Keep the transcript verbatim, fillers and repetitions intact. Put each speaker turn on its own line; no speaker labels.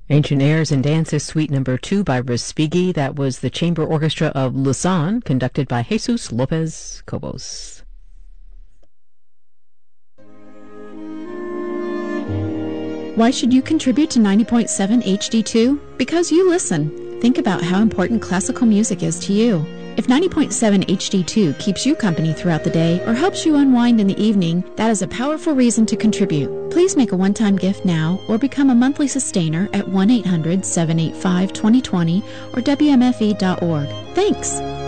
Ancient Airs and Dances, Suite Number two by Respighi. That was the Chamber Orchestra of Lausanne, conducted by Jesus Lopez Cobos.
Why should you contribute to ninety point seven H D two? Because you listen. Think about how important classical music is to you. If ninety point seven H D two keeps you company throughout the day or helps you unwind in the evening, that is a powerful reason to contribute. Please make a one-time gift now or become a monthly sustainer at one eight hundred seven eight five two zero two zero or W M F E dot org. Thanks!